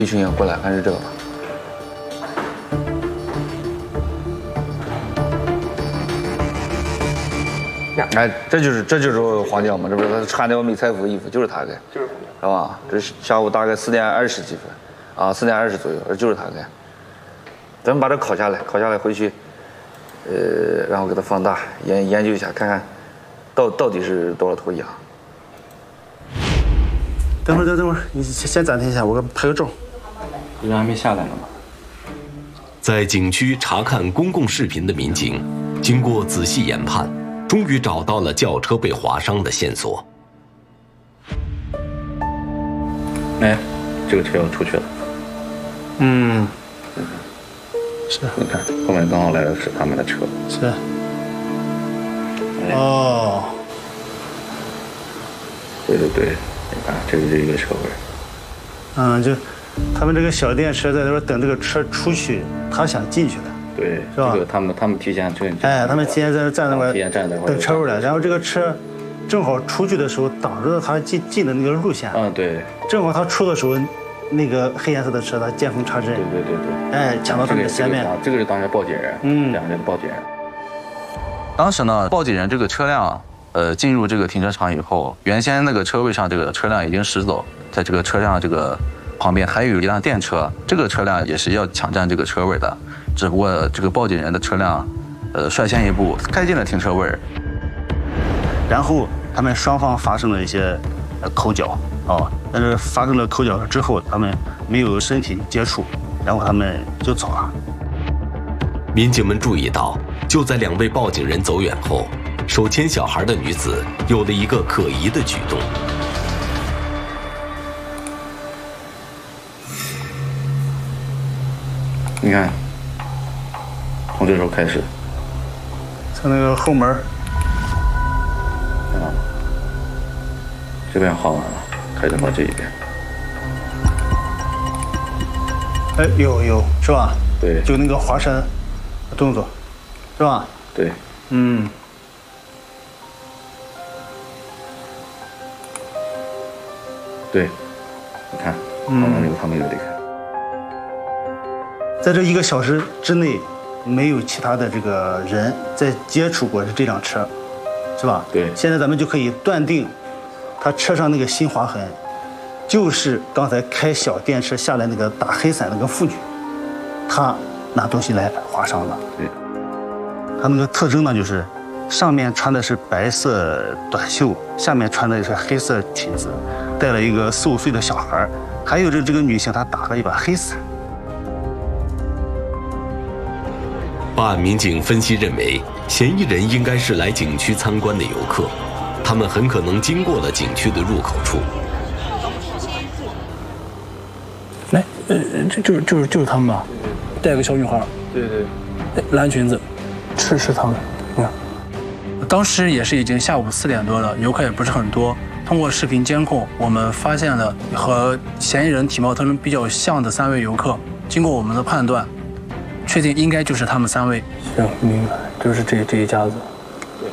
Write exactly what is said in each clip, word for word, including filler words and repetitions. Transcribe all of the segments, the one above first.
一群羊过来，还是这个吧。哎，这就是这就是黄将嘛，这不是他穿的我没彩服衣服，就是他给，就是是吧？这是下午大概四点二十几分，啊，四点二十左右，这就是他给。咱们把这拷下来，拷下来回去，呃，然后给它放大研研究一下，看看到到底是多少头羊。 等会儿，等等会儿，你先先暂停一下，我给拍个照。 人还没下来呢吗？ 在景区查看公共视频的民警，经过仔细研判，终于找到了轿车被划伤的线索。 哎，这个车要出去了。 嗯，是。 你看，后面刚好来的是他们的车。 是。哎、哦。 对对对，你看，这是一个车位。 嗯，就他们这个小电车在那边等这个车出去，他想进去了。 对， 是吧？ 这个他们他们提前这个。 哎，他们提前在那站那块， 提前站那块等车位了。然后这个车正好出去的时候挡着他进进的那个路线。 嗯，对。 正好他出的时候，那个黑颜色的车他见缝插针。 对对对对。 哎，抢到他们的前面。 这个是当时报警人。嗯。两个人报警人。 当时呢，报警人这个车辆，呃，进入这个停车场以后，原先那个车位上这个车辆已经驶走，在这个车辆这个旁边还有一辆电车，这个车辆也是要抢占这个车位的，只不过这个报警人的车辆，呃，率先一步开进了停车位， 然后他们双方发生了一些口角，哦，但是发生了口角之后，他们没有身体接触，然后他们就走了。 民警们注意到，就在两位报警人走远后，手牵小孩的女子有了一个可疑的举动。 你看，从这时候开始， 从那个后门， 啊，这边画完了，开始画这一边。 哎，有有是吧？ 对， 就那个滑山动作，是吧？ 对， 嗯。 对，你看，旁边那个他们有离开。 在这一个小时之内，没有其他的这个人在接触过这辆车，是吧？ 对。 现在咱们就可以断定，他车上那个新划痕，就是刚才开小电车下来那个打黑伞那个妇女，她拿东西来划伤的。 对。 她那个特征呢，就是上面穿的是白色短袖，下面穿的是黑色裙子，带了一个四五岁的小孩，还有这这个女性她打了一把黑伞。 办案民警分析认为，嫌疑人应该是来景区参观的游客，他们很可能经过了景区的入口处。 来，呃，这就是就是就是他们吧，带个小女孩， 对对， 蓝裙子，是是他们，你看。当时也是已经下午四点多了，游客也不是很多。通过视频监控，我们发现了和嫌疑人体貌特征比较像的三位游客。经过我们的判断，确定应该就是他们三位。 行，明白，就是这这一家子。 对。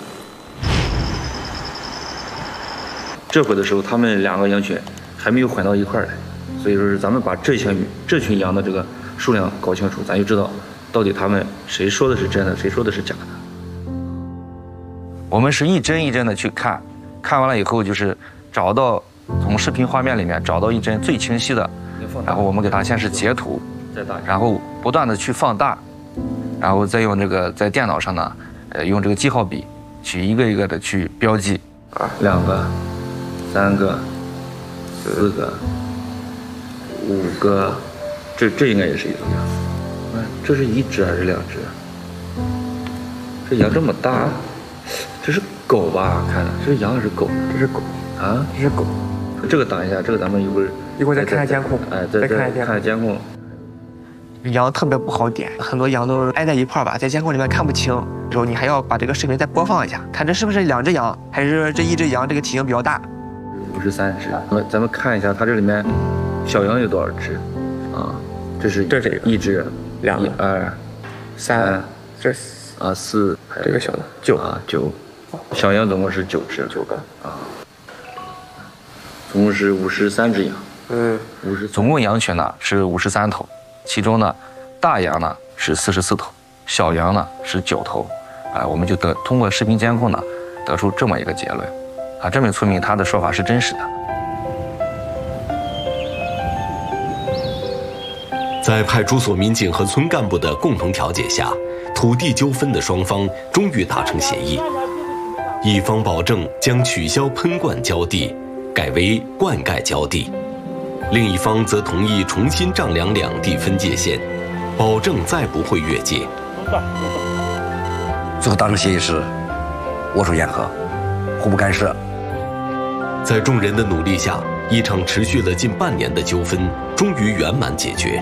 这回的时候，他们两个羊群还没有混到一块儿来，所以说是咱们把这群这群羊的这个数量搞清楚，咱就知道到底他们谁说的是真的，谁说的是假的。 我们是一帧一帧的去看，看完了以后就是找到从视频画面里面找到一帧最清晰的，然后我们给它先是截图，然后不断的去放大，然后再用这个在电脑上呢，呃，用这个记号笔去一个一个的去标记。 啊，两个，三个，四个，五个，这这应该也是一头羊。嗯，这是一只还是两只？这羊这么大。这是狗吧？看着这是羊还是狗？ 这是狗啊， 这是狗。 这个挡一下，这个咱们一会儿一会儿再看看监控。 哎，再再看看看监控。 羊特别不好点，很多羊都挨在一块儿吧，在监控里面看不清。时候你还要把这个视频再播放一下，看这是不是两只羊，还是这一只羊这个体型比较大。 五十三只。咱们咱们看一下，它这里面小羊有多少只？啊，这是这是一只， 两一二三，这啊四， 这个小的九啊九。小羊总共是九只， 九个啊，总共是五十三只羊。 嗯，五十，总共羊群呢是五十三头，其中呢，大羊呢是四十四头，小羊呢是九头，啊，我们就得通过视频监控呢，得出这么一个结论，啊，这名村民他的说法是真实的。 在派出所民警和村干部的共同调解下，土地纠纷的双方终于达成协议，一方保证将取消喷灌浇地，改为灌溉浇地，另一方则同意重新丈量两地分界线，保证再不会越界。 最后达成协议是握手言和，互不干涉。 在众人的努力下，一场持续了近半年的纠纷终于圆满解决。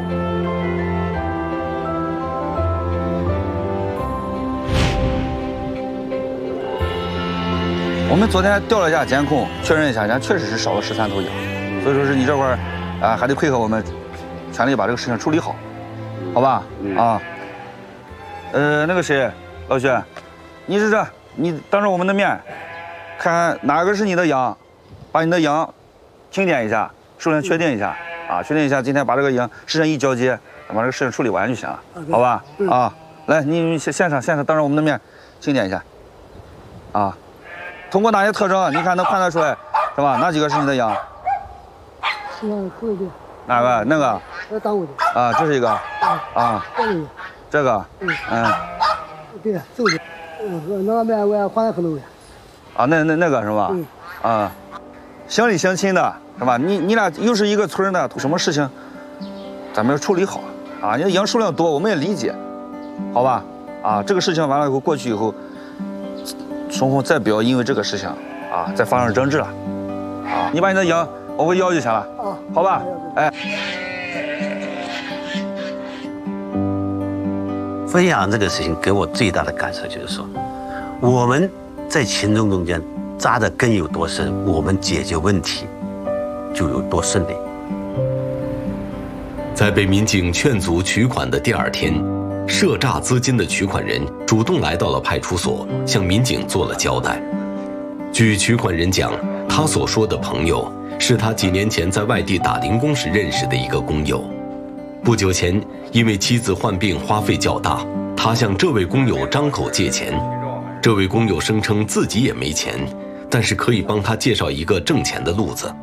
我们昨天调了一下监控，确认一下，人家确实是少了十三头羊，所以说是你这块儿啊还得配合我们，全力把这个事情处理好，好吧？啊，呃，那个谁，老薛，你是这，你当着我们的面，看哪个是你的羊，把你的羊清点一下，数量确定一下，啊，确定一下，今天把这个羊时辰一交接，把这个事情处理完就行了，好吧？啊，来，你现现场现场当着我们的面清点一下，啊。通过哪些特征，你看能判断出来，是吧？哪几个是你的羊？ 是那个的。 哪个？那个？ 那当我的。 啊，这是一个。啊。 这个。 这个。 嗯。 嗯。 对，这个。嗯，那边我换了很多。 啊，那那那个是吧？ 嗯。 啊，乡里乡亲的是吧？你你俩又是一个村的，什么事情，咱们要处理好啊！你的羊数量多，我们也理解，好吧？啊，这个事情完了以后过去以后。双方再不要因为这个事情啊再发生争执了，啊，你把你的羊往回要就行了，啊，好吧？哎， 分养这个事情给我最大的感受就是说，我们在群众中间扎的根有多深，我们解决问题就有多顺利。 在被民警劝阻取款的第二天。涉诈资金的取款人主动来到了派出所，向民警做了交代。据取款人讲，他所说的朋友是他几年前在外地打零工时认识的一个工友。不久前，因为妻子患病花费较大，他向这位工友张口借钱。这位工友声称自己也没钱，但是可以帮他介绍一个挣钱的路子。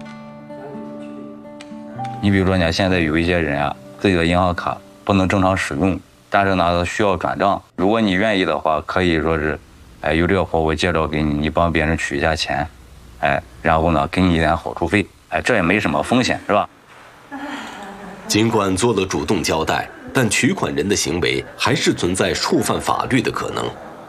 你比如说，你看现在有一些人啊，自己的银行卡不能正常使用。但是呢，需要转账。如果你愿意的话，可以说是，哎，有这个活我介绍给你，你帮别人取一下钱，哎，然后呢，给你一点好处费，哎，这也没什么风险，是吧？ 尽管做了主动交代，但取款人的行为还是存在触犯法律的可能。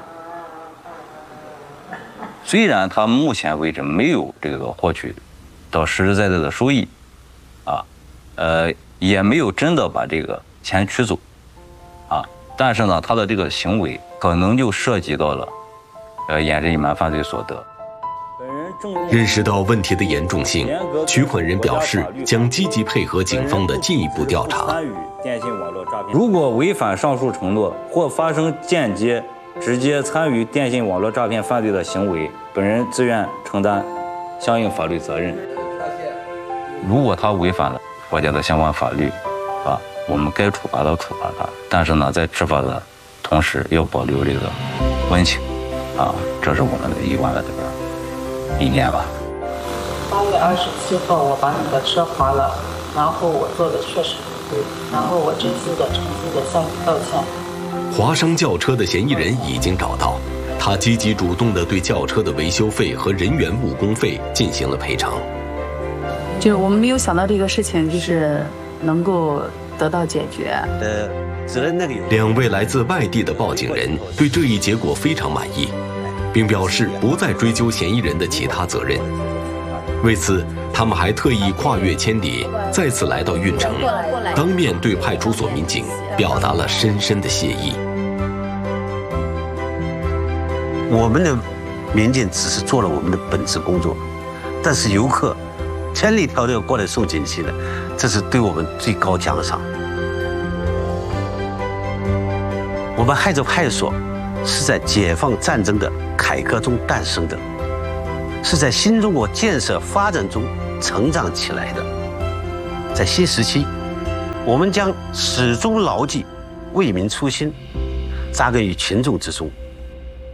虽然他目前为止没有这个获取到实实在在的收益，啊，呃，也没有真的把这个钱取走。啊，但是呢，他的这个行为可能就涉及到了，呃，掩饰隐瞒犯罪所得。 认识到问题的严重性，取款人表示将积极配合警方的进一步调查。 如果违反上述承诺或发生间接、直接参与电信网络诈骗犯罪的行为，本人自愿承担相应法律责任。 如果他违反了国家的相关法律，啊。我们该处罚的处罚他，但是呢，在执法的同时要保留这个温情，啊，这是我们的一贯的这个理念吧。 八月二十七号，我把你的车划了，然后我做的确实不对，然后我真心的、诚心的向你道歉。 划伤轿车的嫌疑人已经找到，他积极主动地对轿车的维修费和人员误工费进行了赔偿。 就我们没有想到这个事情就是能够得到解决。 呃，责任那个有。 两位来自外地的报警人对这一结果非常满意，并表示不再追究嫌疑人的其他责任。为此，他们还特意跨越千里，再次来到运城，当面对派出所民警表达了深深的谢意。 我们的民警只是做了我们的本职工作，但是游客千里迢迢过来送锦旗的，这是对我们最高奖赏。我们亥州派出所是在解放战争的凯歌中诞生的，是在新中国建设发展中成长起来的。 在新时期，我们将始终牢记为民初心，扎根于群众之中。